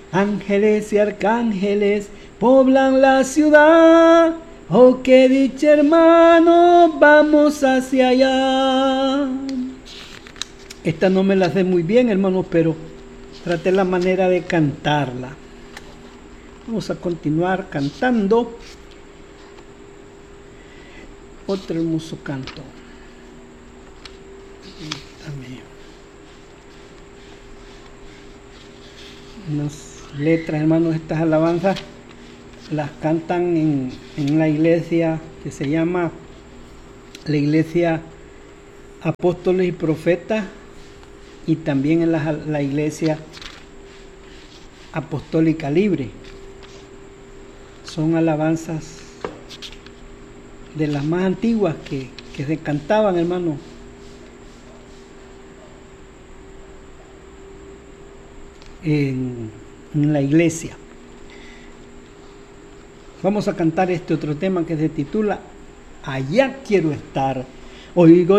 Ángeles y arcángeles poblan la ciudad. Oh, qué dicha, hermano, vamos hacia allá. Esta no me la sé muy bien, hermanos, pero traté la manera de cantarla. Vamos a continuar cantando otro hermoso canto. Unas letras, hermanos, estas alabanzas las cantan en la iglesia que se llama la Iglesia Apóstoles y Profetas, y también en la Iglesia Apostólica Libre. Son alabanzas de las más antiguas que se cantaban, hermano, en la iglesia. Vamos a cantar este otro tema que se titula Allá quiero estar. Oigo